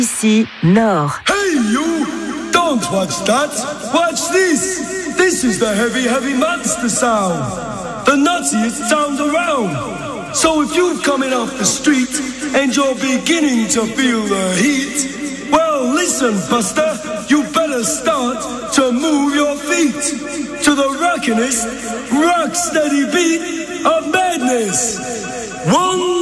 Ici, Nord. Hey you! Don't watch that! Watch this! This is the heavy, heavy monster sound! The nuttiest sound around! So if you're coming off the street and you're beginning to feel the heat, well listen, Buster, you better start to move your feet to the rockinest, rock steady beat of madness! One